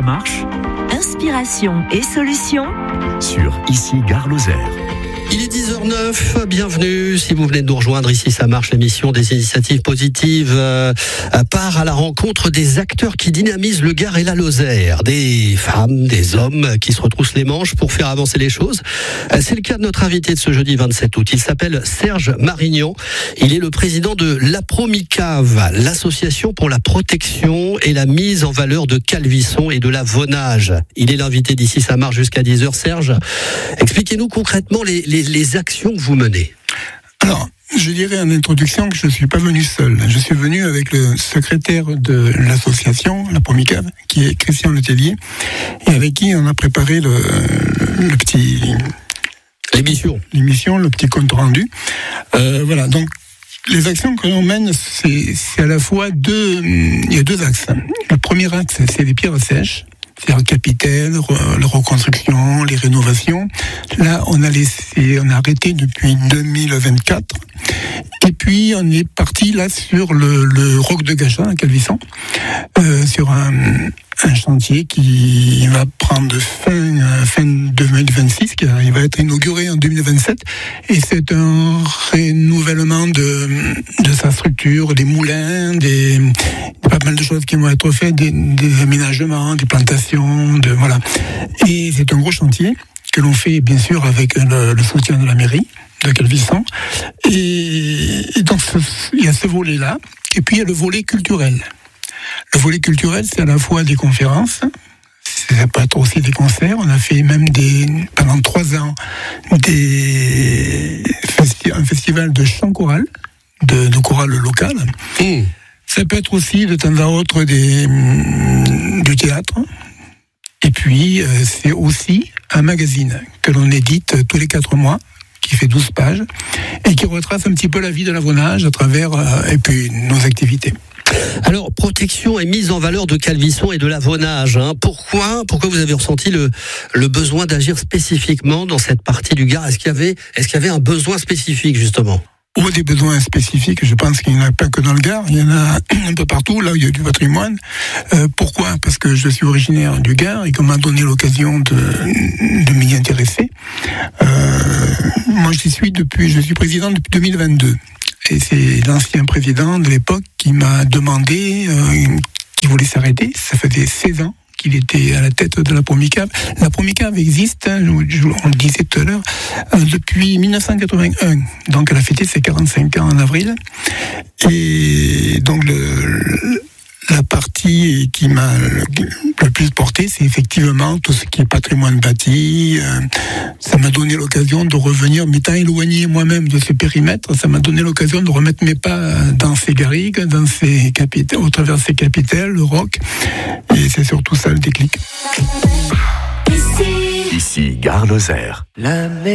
ça marche. Inspiration et solutions Sur Ici Gare Lozère. Il est 10h09, bienvenue. Si vous venez de nous rejoindre, Ici ça marche, l'émission des initiatives positives part à la rencontre des acteurs qui dynamisent le Gard et la Lozère. Des femmes, des hommes qui se retroussent les manches pour faire avancer les choses. C'est le cas de notre invité de ce jeudi 27 août. Il s'appelle Serge Marignan. Il est le président de l'APROMICAV, l'association pour la protection et la mise en valeur de Calvisson et de la Vonage. Il est l'invité d'Ici ça marche jusqu'à 10h. Serge, expliquez-nous concrètement les actions que vous menez. Alors, je dirais en introduction que je ne suis pas venu seul. Je suis venu avec le secrétaire de l'association, la PROMICAV, qui est Christian Letellier, et avec qui on a préparé l'émission, le petit compte rendu. Voilà, donc les actions que l'on mène, c'est à la fois il y a deux axes. Le premier axe, c'est les pierres sèches. C'est-à-dire le capital, la reconstruction, les rénovations. Là, on a arrêté depuis 2024. Et puis, on est parti là sur le Roc de Gachin à Calvisson, sur un chantier qui va prendre fin 2026, il va être inauguré en 2027. Et c'est un renouvellement de sa structure, des moulins, pas mal de choses qui vont être faites, des aménagements, des plantations, voilà. Et c'est un gros chantier que l'on fait bien sûr avec le soutien de la mairie de Calvisson. Et donc il y a ce volet-là, et puis il y a le volet culturel. Le volet culturel, c'est à la fois des conférences, ça peut être aussi des concerts. On a fait même pendant 3 ans un festival de chant choral, de chorale locale. Ça peut être aussi de temps à autre du théâtre. Et puis, c'est aussi un magazine que l'on édite tous les 4 mois, qui fait 12 pages, et qui retrace un petit peu la vie de la Vonage à travers et puis nos activités. Alors, protection et mise en valeur de Calvisson et de la Vonage. Pourquoi vous avez ressenti le besoin d'agir spécifiquement dans cette partie du Gard ? Est-ce qu'il y avait un besoin spécifique, justement ? Des besoins spécifiques, je pense qu'il n'y en a pas que dans le Gard, il y en a un peu partout, là où il y a du patrimoine. Pourquoi ? Parce que je suis originaire du Gard et qu'on m'a donné l'occasion de m'y intéresser. Moi, je suis président depuis 2022. Et c'est l'ancien président de l'époque qui m'a demandé, qui voulait s'arrêter. Ça faisait 16 ans qu'il était à la tête de la PROMICAV. La PROMICAV existe, on le disait tout à l'heure, depuis 1981. Donc elle a fêté ses 45 ans en avril. Et donc la partie qui m'a le plus porté, c'est effectivement tout ce qui est patrimoine bâti. Ça m'a donné l'occasion de revenir, m'étant éloigné moi-même de ce périmètre, ça m'a donné l'occasion de remettre mes pas dans ces garrigues, au travers de ces capitales, le roc. Et c'est surtout ça le déclic. Ici Ici Gare Lozère.